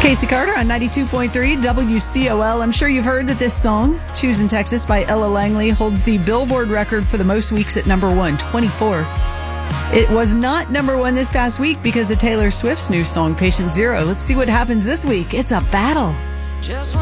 Casey Carter on 92.3 WCOL. I'm sure you've heard that this song, Choosing Texas by Ella Langley, holds the Billboard record for the most weeks at number one, 24. It was not number one this past week because of Taylor Swift's new song, Patient Zero. Let's see what happens this week. It's a battle.